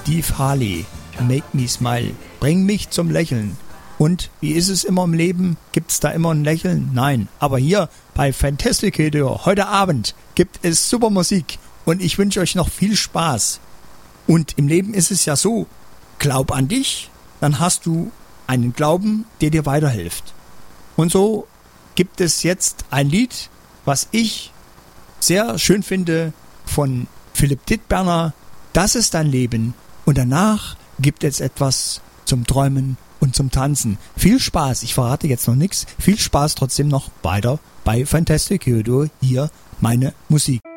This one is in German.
Steve Harley, Make Me Smile, bring mich zum Lächeln. Und wie ist es immer im Leben? Gibt's da immer ein Lächeln? Nein, aber hier bei Fantasticator heute Abend gibt es super Musik und ich wünsche euch noch viel Spaß. Und im Leben ist es ja so, glaub an dich, dann hast du einen Glauben, der dir weiterhilft. Und so gibt es jetzt ein Lied, was ich sehr schön finde, von Philipp Dittberner, Das ist dein Leben. Und danach gibt es etwas zum Träumen und zum Tanzen. Viel Spaß, ich verrate jetzt noch nichts. Viel Spaß trotzdem noch weiter bei Fantasticator, hier meine Musik.